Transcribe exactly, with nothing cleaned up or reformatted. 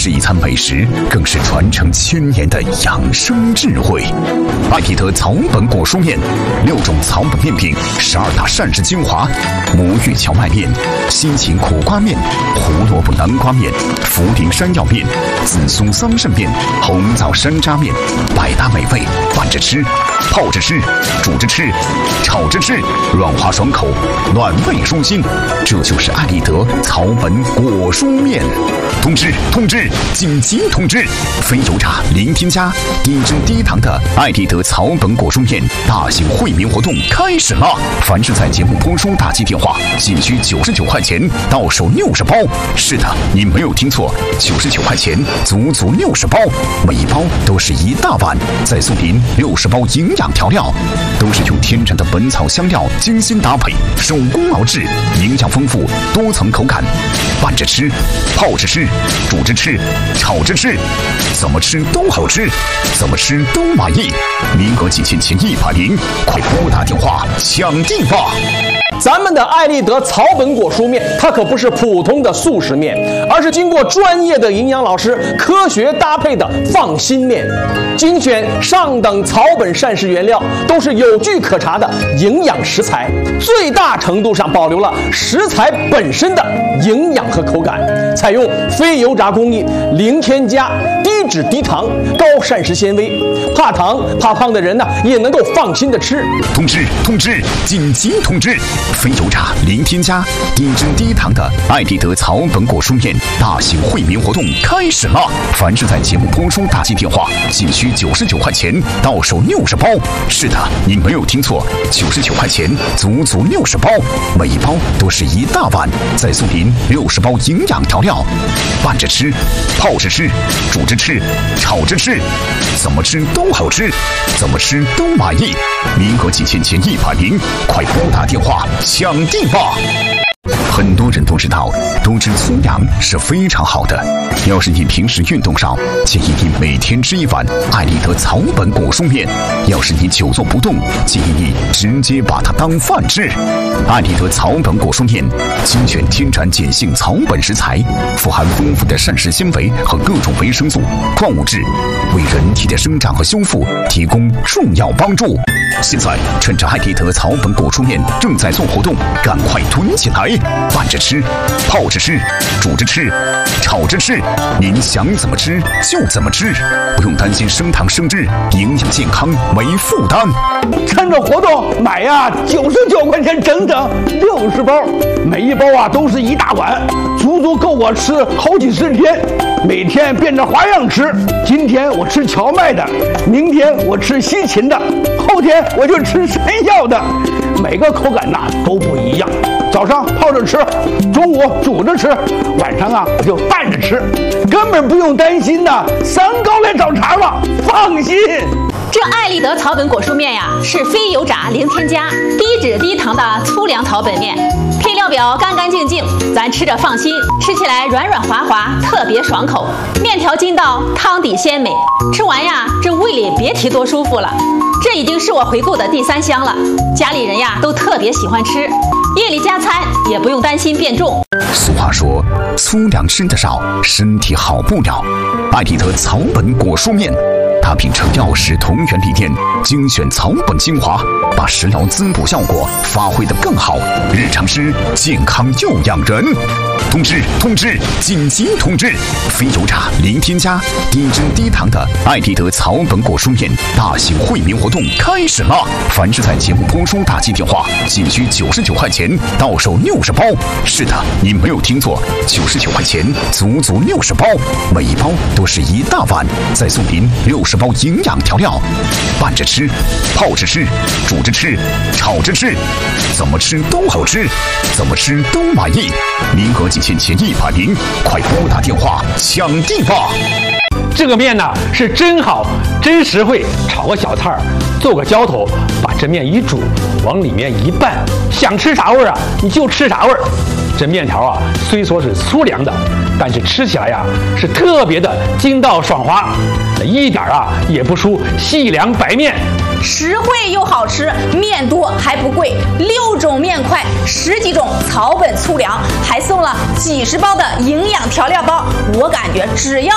是一餐美食，更是传承千年的养生智慧。艾必得草本果蔬面，六种草本面品，十二大膳食精华：魔芋荞麦面、西芹苦瓜面、胡萝卜南瓜面、茯苓山药面、紫苏桑葚面、红枣山楂面，百搭美味，拌着吃，泡着吃，煮着吃，炒着吃，软滑爽口，暖胃舒心。这就是艾必得草本果蔬面。通知通知，紧急通知！非油炸、零添加、低脂低糖的艾必得草本果蔬面大型惠民活动开始了！凡是在节目播出打击电话，仅需九十九块钱，到手六十包。是的，你没有听错，九十九块钱，足足六十包，每一包都是一大碗，再送您六十包营养调料，都是用天然的本草香料精心搭配，手工熬制，营养丰富，多层口感，拌着吃，泡着吃，煮着吃，炒着吃，怎么吃都好吃，怎么吃都满意。名额仅限前一百名，快拨打电话抢订吧！ 咱们的艾必得草本果蔬面，它可不是普通的速食面，而是经过专业的营养老师科学搭配的放心面，精选上等草本膳食原料，都是有据可查的营养食材，最大程度上保留了食材本身的营养和口感，采用非油炸工艺，零添加，低脂低糖，高膳食纤维，怕糖怕胖的人呢也能够放心的吃。 通知通知，紧急通知！非油炸、零添加、低脂低糖的艾必得草本果蔬面大型惠民活动开始了！凡是在节目播出打击电话，仅需九十九块钱，到手六十包。是的，你没有听错，九十九块钱，足足六十包，每一包都是一大碗，再送您六十包营养调料，拌着吃，泡着吃，煮着吃，炒着吃，怎么吃都好吃，怎么吃都满意。名额仅限前一百名，快拨打电话抢订吧！很多人都知道，多吃粗粮是非常好的。要是你平时运动少，建议你每天吃一碗艾必得草本果蔬面；要是你久坐不动，建议你直接把它当饭吃。艾必得草本果蔬面精选天然碱性草本食材，富含丰富的膳食纤维和各种维生素、矿物质，为人体的生长和修复提供重要帮助。现在趁着艾必得草本果蔬面正在做活动，赶快囤起来，拌着吃，泡着吃，煮着吃，炒着吃，您想怎么吃就怎么吃，不用担心升糖升脂，营养健康没负担。 趁着活动买呀，九十九块钱整整六十包，每一包啊都是一大碗，足足够我吃好几十天。每天变着花样吃，今天我吃荞麦的，明天我吃西芹的，后天我就吃山药的，每个口感呐都不一样。早上泡着吃，中午煮着吃，晚上啊我就拌着吃，根本不用担心呐三高来找茬了，放心。 这艾必得草本果蔬面呀，是非油炸、零添加、低脂低糖的粗粮草本面，配料表干干净净，咱吃着放心，吃起来软软滑滑，特别爽口。面条筋道，汤底鲜美，吃完呀，这胃里别提多舒服了。这已经是我回购的第三箱了，家里人呀都特别喜欢吃，夜里加餐也不用担心变重。 俗话说，粗粮吃得少，身体好不了。艾必得草本果蔬面，它秉承药食同源理念，精选草本精华，把食疗滋补效果发挥得更好，日常吃健康又养人。通知通知，紧急通知！非油炸、零添加、低脂低糖的艾必得草本果蔬面大型惠民活动开始了！凡是在节目播出打击电话，仅需九十九块钱，到手六十包。是的，你没有听错，九十九块钱，足足六十包，每一包都是一大碗，再送您六十包营养调料，拌着吃，泡着吃，煮着吃，炒着吃，怎么吃都好吃，怎么吃都满意。名额仅限前一百名，快拨打电话抢订吧！ 这个面呢是真好，真实惠，炒个小菜儿，做个浇头，把这面一煮，往里面一拌，想吃啥味儿啊你就吃啥味儿。这面条啊虽说是粗粮的，但是吃起来呀是特别的筋道爽滑，一点啊也不输细粮白面。 实惠又好吃，面多还不贵，六种面块，十几种草本粗粮，还送了几十包的营养调料包。我感觉只要